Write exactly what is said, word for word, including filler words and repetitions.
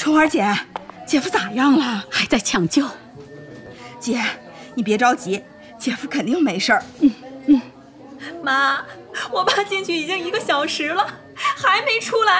秋花姐，姐夫咋样了？ 还在抢救。 姐，你别着急，姐夫肯定没事儿。 嗯嗯。 妈，我爸进去已经一个小时了，还没出来。